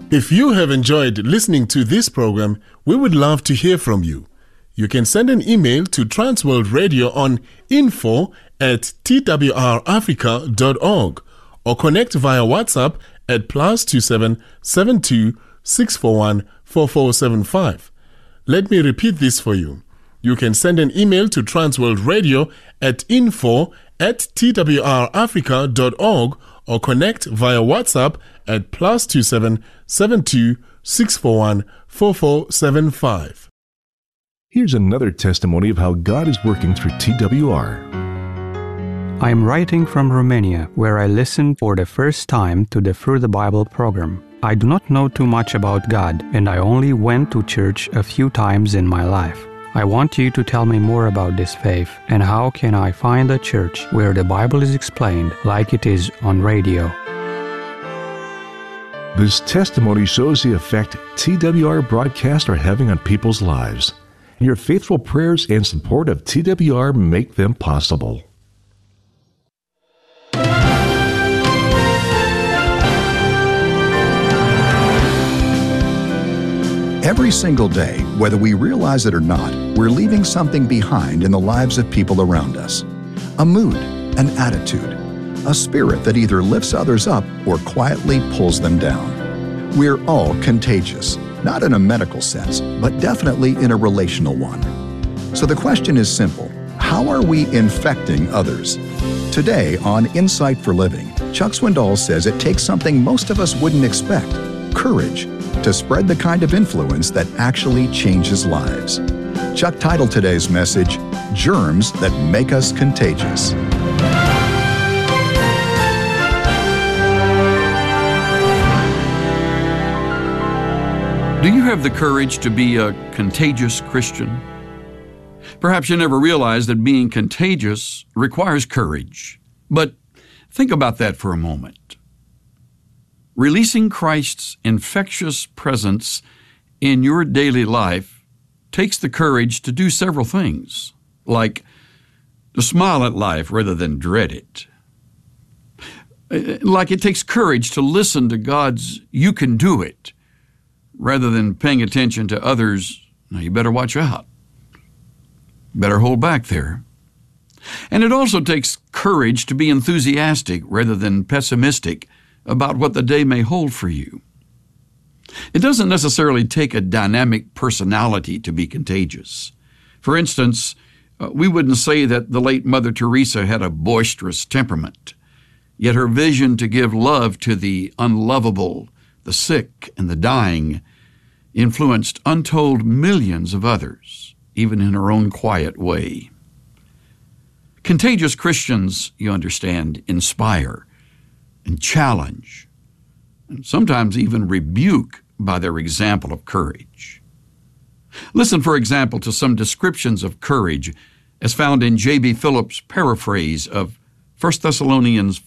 If you have enjoyed listening to this program, we would love to hear from you. You can send an email to Transworld Radio on info@twrafrica.org or connect via WhatsApp at +27 72 641 4475. Let me repeat this for you. You can send an email to Transworld Radio at info@twrafrica.org or connect via WhatsApp at +27 72 641 4475. Here's another testimony of how God is working through TWR. I am writing from Romania, where I listened for the first time to the Through the Bible program. I do not know too much about God, and I only went to church a few times in my life. I want you to tell me more about this faith, and how can I find a church where the Bible is explained like it is on radio. This testimony shows the effect TWR broadcasts are having on people's lives. Your faithful prayers and support of TWR make them possible. Every single day, whether we realize it or not, we're leaving something behind in the lives of people around us. A mood, an attitude, a spirit that either lifts others up or quietly pulls them down. We're all contagious, not in a medical sense, but definitely in a relational one. So the question is simple: how are we infecting others? Today on Insight for Living, Chuck Swindoll says it takes something most of us wouldn't expect: courage, to spread the kind of influence that actually changes lives. Chuck titled today's message, Germs That Make Us Contagious. Do you have the courage to be a contagious Christian? Perhaps you never realized that being contagious requires courage. But think about that for a moment. Releasing Christ's infectious presence in your daily life takes the courage to do several things, like to smile at life rather than dread it. Like it takes courage to listen to God's "you can do it," rather than paying attention to others, "Now you better watch out. Better hold back there." And it also takes courage to be enthusiastic rather than pessimistic about what the day may hold for you. It doesn't necessarily take a dynamic personality to be contagious. For instance, we wouldn't say that the late Mother Teresa had a boisterous temperament, yet her vision to give love to the unlovable, the sick, and the dying influenced untold millions of others, even in her own quiet way. Contagious Christians, you understand, inspire and challenge, and sometimes even rebuke by their example of courage. Listen, for example, to some descriptions of courage as found in J.B. Phillips' paraphrase of 1 Thessalonians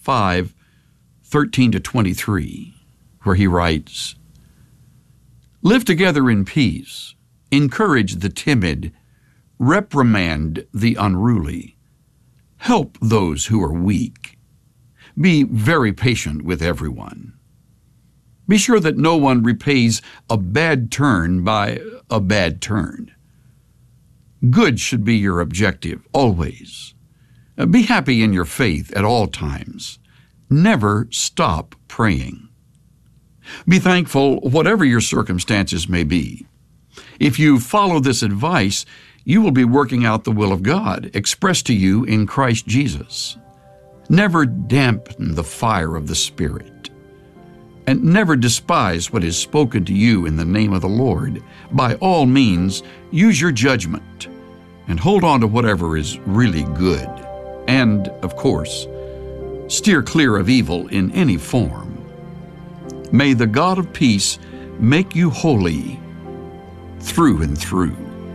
5:13-23, where he writes, "Live together in peace, encourage the timid, reprimand the unruly, help those who are weak. Be very patient with everyone. Be sure that no one repays a bad turn by a bad turn. Good should be your objective, always. Be happy in your faith at all times. Never stop praying. Be thankful whatever your circumstances may be. If you follow this advice, you will be working out the will of God expressed to you in Christ Jesus. Never dampen the fire of the Spirit, and never despise what is spoken to you in the name of the Lord. By all means, use your judgment and hold on to whatever is really good. And, of course, steer clear of evil in any form. May the God of peace make you holy through and through."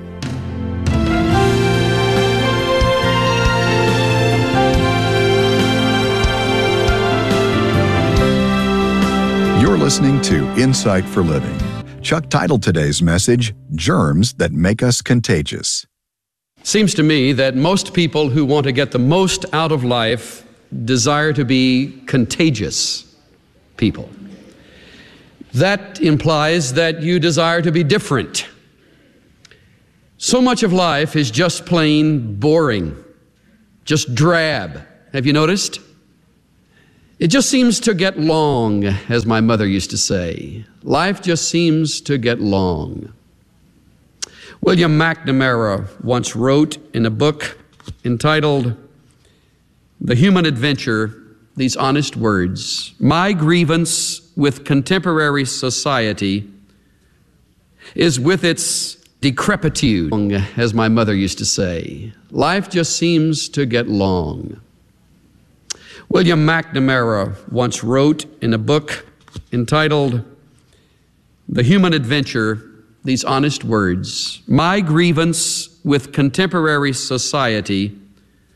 You're listening to Insight for Living. Chuck titled today's message, Germs That Make Us Contagious. Seems to me that most people who want to get the most out of life desire to be contagious people. That implies that you desire to be different. So much of life is just plain boring, just drab. Have you noticed? It just seems to get long, as my mother used to say. Life just seems to get long. William McNamara once wrote in a book entitled The Human Adventure these honest words: "My grievance with contemporary society is with its decrepitude," as my mother used to say. Life just seems to get long. William McNamara once wrote in a book entitled The Human Adventure these honest words: "My grievance with contemporary society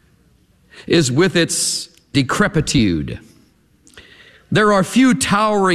is with its decrepitude. There are few towering